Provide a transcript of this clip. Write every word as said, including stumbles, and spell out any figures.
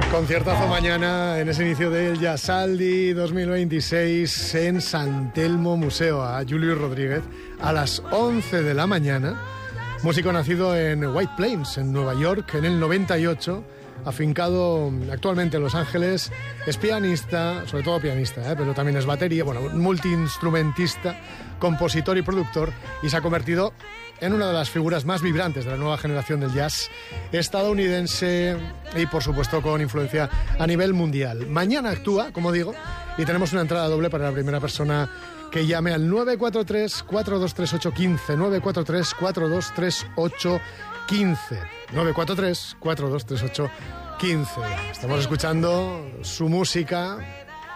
Conciertazo mañana en ese inicio del Yasaldi dos mil veintiséis en San Telmo Museo. A Julius Rodríguez a las once de la mañana. Músico nacido en White Plains, en Nueva York, en el noventa y ocho. Afincado actualmente en Los Ángeles. Es pianista, sobre todo pianista, ¿eh? pero también es batería, bueno, multiinstrumentista, compositor y productor. Y se ha convertido en una de las figuras más vibrantes de la nueva generación del jazz estadounidense y, por supuesto, con influencia a nivel mundial. Mañana actúa, como digo, y tenemos una entrada doble para la primera persona que llame al nueve cuatro tres, cuatro dos tres ocho, uno cinco, nueve cuatro tres, cuatro dos tres ocho, uno cinco, nueve cuatro tres, cuatro dos tres ocho, uno cinco. Estamos escuchando su música